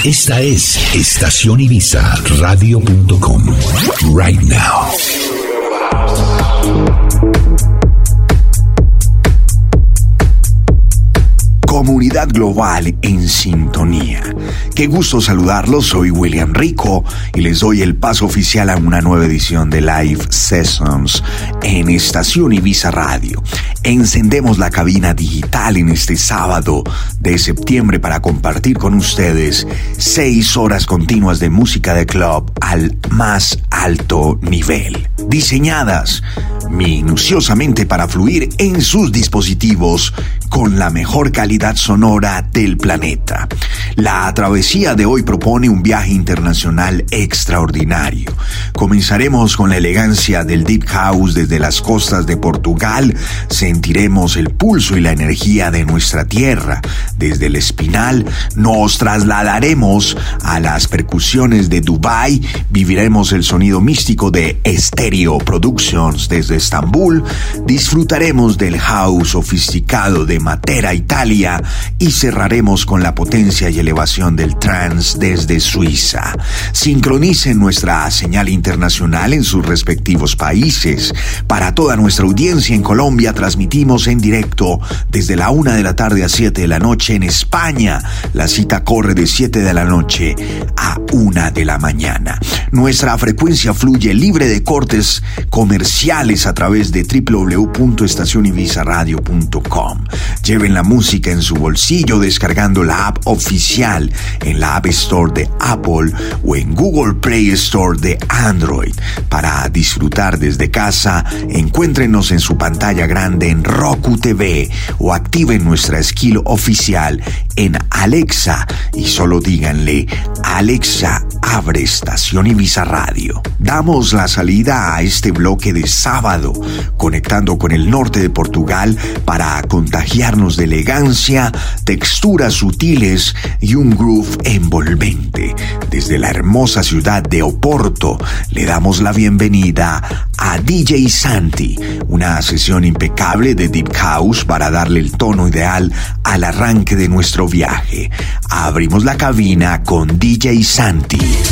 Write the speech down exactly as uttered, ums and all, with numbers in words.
Esta es Estación Ibiza Radio punto com. Right now. Comunidad global en sintonía. Qué gusto saludarlos, soy William Rico y les doy el paso oficial a una nueva edición de Live Sessions en Estación Ibiza Radio. Encendemos la cabina digital en este sábado de septiembre para compartir con ustedes seis horas continuas de música de club al más alto nivel, diseñadas minuciosamente para fluir en sus dispositivos con la mejor calidad sonora del planeta. La travesía de hoy propone un viaje internacional extraordinario. Comenzaremos con la elegancia del Deep House desde las costas de Portugal. Sentiremos el pulso y la energía de nuestra tierra. Desde el Espinal nos trasladaremos a las percusiones de Dubái. Viviremos el sonido místico de Stereo Productions desde Estambul. Disfrutaremos del house sofisticado de Matera, Italia, y cerraremos con la potencia y elevación del trance desde Suiza. Sincronicen nuestra señal internacional en sus respectivos países. Para toda nuestra audiencia en Colombia, transmitimos en directo desde la una de la tarde a siete de la noche. En España, la cita corre de siete de la noche a una de la mañana. Nuestra frecuencia fluye libre de cortes comerciales a través de doble u doble u doble u punto estación ibiza radio punto com. Lleven la música en su bolsillo descargando la app oficial en la App Store de Apple o en Google Play Store de Android. Para disfrutar desde casa, encuéntrenos en su pantalla grande en Roku T V o activen nuestra skill oficial en Alexa y solo díganle: Alexa, abre Estación Ibiza Radio. Damos la salida a este bloque de sábado, conectando con el norte de Portugal para contagiarnos de elegancia, texturas sutiles y un groove envolvente. Desde la hermosa ciudad de Oporto, le damos la bienvenida a D J Santi, una sesión impecable de Deep House para darle el tono ideal al arranque de nuestro viaje. Abrimos la cabina con D J Santi.